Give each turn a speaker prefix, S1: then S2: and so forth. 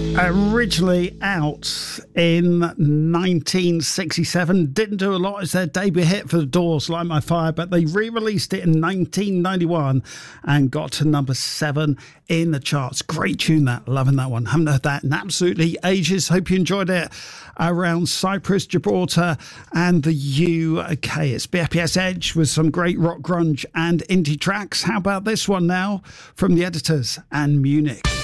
S1: Originally out in 1967, didn't do a lot as their debut hit for the Doors, Light My Fire, but they re-released it in 1991 and got to number 7 in the charts. Great tune, that. Loving that one. Haven't heard that in absolutely ages. Hope you enjoyed it around Cyprus, Gibraltar and the UK. It's BFBS Edge with some great rock, grunge and indie tracks. How about this one now from The Editors and Munich?